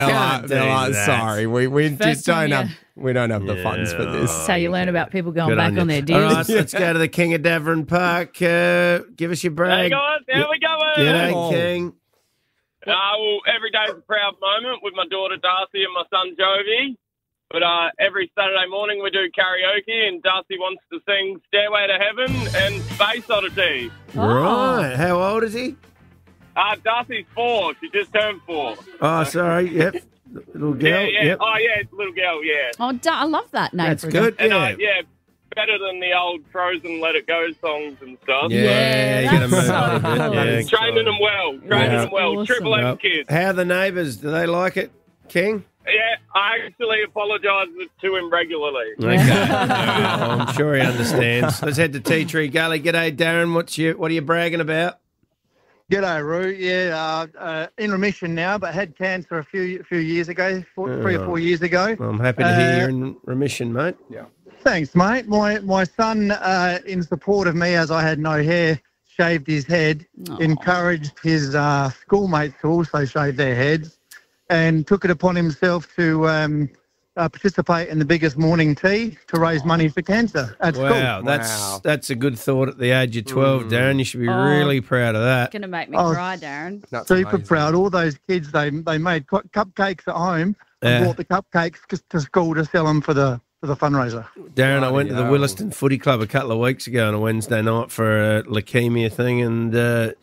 Can't do that. Sorry, we just First time, don't have the funds for this. That's how you learn about people going Good back you. on their All deals. right, let's go to the King of Davern Park. Give us your brag. Hey guys, how we going? G'day, King. Well, every day's a proud moment with my daughter Darcy and my son Jovi. But every Saturday morning we do karaoke, and Darcy wants to sing Stairway to Heaven and Space Oddity. Right. How old is he? Darcy's 4. She just turned 4. Oh, sorry. Yep. Little girl. Yeah. Yep. Oh, yeah, it's a little girl, yeah. Oh, I love that name. That's for a good. girl. And, yeah, better than the old Frozen Let It Go songs and stuff. Yeah, you gotta that's move so on a bit. cool. Yeah. Training them well. Awesome. Triple M Well, kids. how are the neighbours? Do they like it, King? Yeah, I actually apologise to him regularly. Okay. Yeah, I'm sure he understands. Let's head to Tea Tree Gully. G'day, Darren. What are you bragging about? G'day, Roo. Yeah, in remission now, but had cancer a few years ago, 3 or 4 years ago. I'm happy to hear you're in remission, mate. Yeah. Thanks, mate. My son, in support of me, as I had no hair, shaved his head, encouraged his schoolmates to also shave their heads, and took it upon himself to participate in the biggest morning tea to raise money for cancer at school. Wow, that's a good thought at the age of 12, Darren. You should be really proud of that. Going to make me cry, Darren. That's Super amazing. proud. All those kids, they made cupcakes at home and brought the cupcakes to school to sell them for the fundraiser. Darren, I went to the Williston Footy Club a couple of weeks ago on a Wednesday night for a leukemia thing, and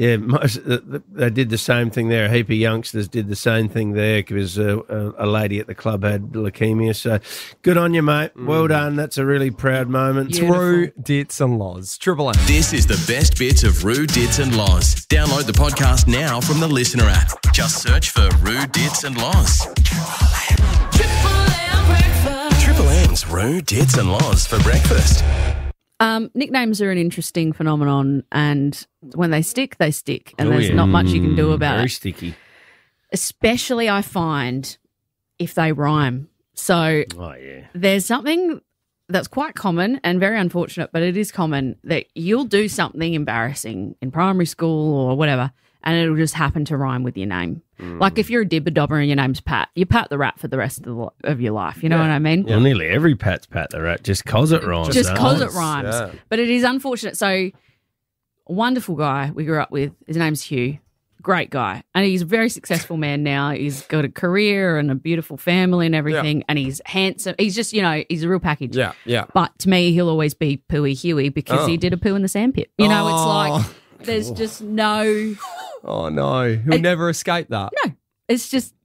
they did the same thing there. A heap of youngsters did the same thing there because a lady at the club had leukemia. So good on you, mate. Well done. That's a really proud moment. It's Roo, Dits and Loz. Triple M. This is the best bits of Roo, Dits and Loz. Download the podcast now from the Listener app. Just search for Roo, Dits and Loz. Triple M's Roo, Dits and Loz for breakfast. Nicknames are an interesting phenomenon, and when they stick, they stick, and there's not much you can do about Very it. sticky. Especially, I find, if they rhyme. So there's something that's quite common and very unfortunate, but it is common that you'll do something embarrassing in primary school or whatever, and it'll just happen to rhyme with your name. Like if you're a dibber dobber and your name's Pat, you Pat the Rat for the rest of your life. You know what I mean? Well, nearly every Pat's Pat the Rat just cause it rhymes. Just don't because it? it rhymes. Yeah. But it is unfortunate. So, a wonderful guy we grew up with. His name's Hugh. Great guy. And he's a very successful man now. He's got a career and a beautiful family and everything. And he's handsome. He's just, he's a real package. Yeah, yeah. But to me, he'll always be Pooey Huey because he did a poo in the sandpit. It's like there's just no... Oh, no. He'll never escape that. No. It's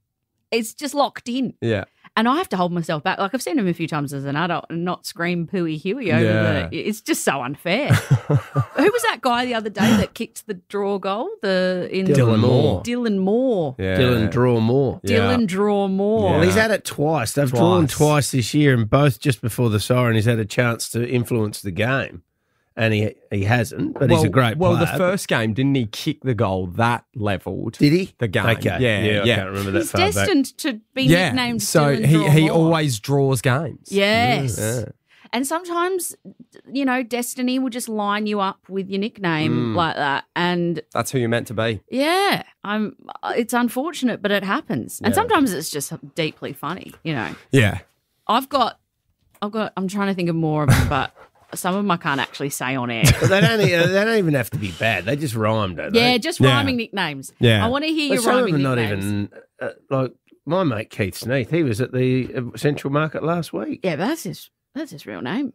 just locked in. Yeah. And I have to hold myself back. Like, I've seen him a few times as an adult and not scream Pooey Huey over it's just so unfair. Who was that guy the other day that kicked the draw goal? Dylan Moore. Dylan Moore. Yeah. Dylan Draw More. Dylan Draw Moore. Well, he's had it twice. They've drawn twice this year, and both just before the siren. He's had a chance to influence the game, and he hasn't. But he's a great player. Well, the first game, didn't he kick the goal that levelled? Did he? The game. Okay. Yeah. I can't remember that He's far back. destined to be Yeah. nicknamed So Dylan Draw he Moore. always draws games. Yes. Yeah. And sometimes, destiny will just line you up with your nickname like that. And That's who you're meant to be. yeah, it's unfortunate, but it happens. And sometimes it's just deeply funny, Yeah. I'm trying to think of more of them, but some of them I can't actually say on air. But they don't even have to be bad. They just rhyme, don't they? Yeah, just rhyming nicknames. Yeah. I want to hear But your some of rhyming them are not nicknames. even like my mate Keith Sneath. He was at the Central Market last week. Yeah, but that's his real name.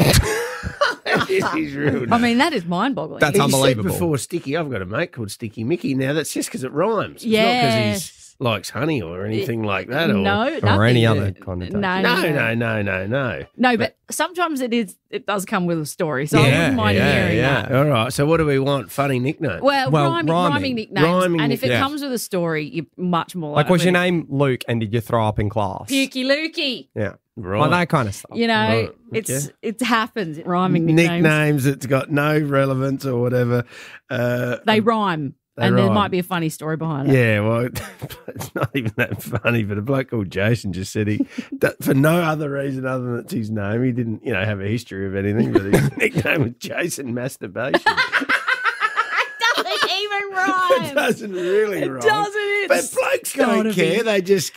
He's rude. I mean, that is mind-boggling. That's He unbelievable. said before Sticky, I've got a mate called Sticky Mickey. Now that's just because it rhymes. It's not Yes. because he likes honey or anything like that. Or, No, Or nothing. any other connotation. No. No, but sometimes it does come with a story, so I Yeah, wouldn't mind hearing that. All right. So what do we want? Funny nickname. Well, rhyming rhyming. nicknames, Rhyming and if it yeah. comes with a story, you're much more Like, was your likely name Luke and did you throw up in class? Pukey Lukey? Yeah. Right. Like that kind of stuff. Right, It happens. Rhyming nicknames. Nicknames that's got no relevance or whatever. They rhyme, and there rhyme. might be a funny story behind it. Yeah, well, it's not even that funny, but a bloke called Jason just said that for no other reason other than it's his name. He didn't, have a history of anything, but his nickname was Jason Masturbation. It doesn't even It rhyme. doesn't really rhyme. Doesn't it? But blokes don't care. They just